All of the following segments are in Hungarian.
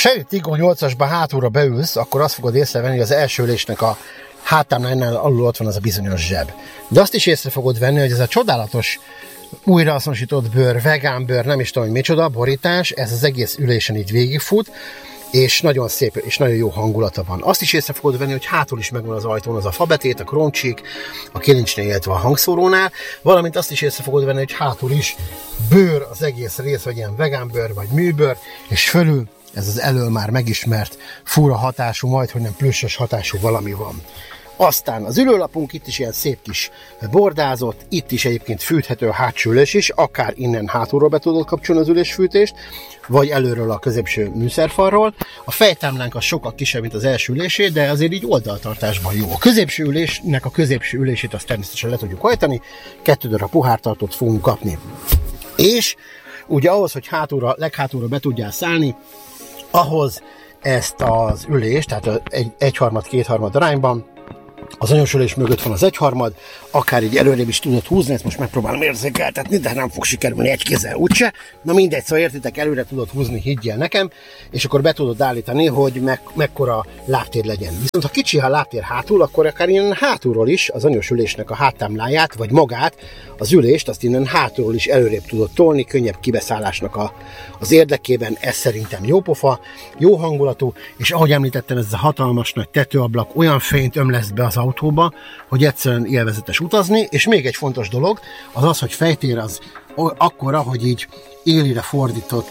Shelly Tiggo 8-asba hátulra beülsz, akkor azt fogod észrevenni, hogy az első ülésnek a háttámlánynál alul ott van az a bizonyos zseb. De azt is észre fogod venni, hogy ez a csodálatos újrahasznosított bőr, vegán bőr, nem is tudom, hogy micsoda, borítás, ez az egész ülésen így végigfut, és nagyon szép, és nagyon jó hangulata van. Azt is észre fogod venni, hogy hátul is megvan az ajtón az a fabetét, a króncsik, a kilincsnél, illetve a hangszórónál, valamint azt is észre fogod venni, hogy hátul is bőr az egész rész, vagy ilyen vegán bőr, vagy műbőr, és fölül ez az elől már megismert fura hatású, majdhogy nem plüssös hatású valami van. Aztán az ülőlapunk itt is ilyen szép kis bordázott, itt is egyébként fűthető a hátsó ülés is, akár innen hátulról be tudod kapcsolni az ülésfűtést, vagy előről a középső műszerfalról. A fejtámlánk az sokkal kisebb, mint az első ülésé, de azért így oldaltartásban jó. A középső ülésnek a középső ülését azt természetesen le tudjuk hajtani, 2 darab pohártartót fogunk kapni. És ugye ahhoz, hogy leghátulra be tudjál szállni, ahhoz ezt az ülést, tehát egyharmad-kétharmad arányban, az anyós mögött van az egyharmad, akár így előrébb is tudod húzni, ezt most megpróbálom érzékeltetni, de nem fog sikerülni egy kézzel úgyse. Na mindegy, szóval értitek, előre tudod húzni, higgyel nekem, és akkor be tudod állítani, hogy mekkora lábtér legyen. Viszont ha kicsi a lábtér hátul, akkor akár innen hátulról is az anyós ülésnek a háttámláját, vagy magát, az ülést, azt innen hátulról is előrébb tudod tolni, könnyebb kibeszállásnak az érdekében. Ez szerintem jó pofa, jó hangulatú, és ahogy említettem, ez a hatalmas nagy tetőablak olyan fényt ömleszt be az autóba, hogy egyszerűen élvezetes utazni, és még egy fontos dolog, az az, hogy fejtér az akkora, hogy így élire fordított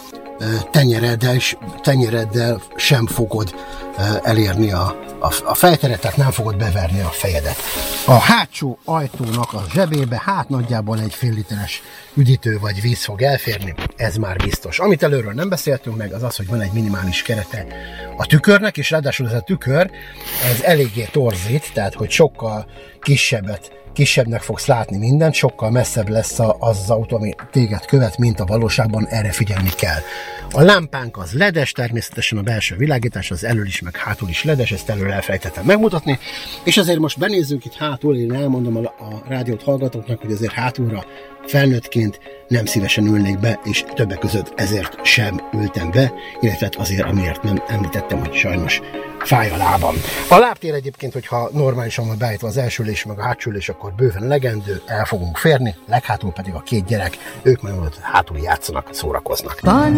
tenyereddel sem fogod elérni a fejteret, tehát nem fogod beverni a fejedet. A hátsó ajtónak a zsebébe nagyjából egy fél literes üdítő vagy víz fog elférni, ez már biztos. Amit előről nem beszéltünk meg, az az, hogy van egy minimális kerete a tükörnek, és ráadásul ez a tükör, ez eléggé torzít, tehát hogy sokkal kisebbnek fogsz látni mindent, sokkal messzebb lesz az autó, ami téged követ, mint a valóságban, erre figyelni kell. A lámpánk az ledes, természetesen a belső világítás az elől is, meg hátul is ledes, ezt elől elfelejtettem megmutatni, és azért most benézzünk itt hátul, én elmondom a rádiót hallgatóknak, hogy azért hátulra felnőttként nem szívesen ülnék be, és többek között ezért sem ültem be, illetve azért, amiért nem említettem, hogy sajnos fáj a lábam. A lábtér egyébként, hogyha normálisan van beállítva az első ülés, meg a hátsó ülés, akkor bőven elegendő, el fogunk férni, leghátul pedig a 2 gyerek, ők majd hátul játszanak, szórakoznak.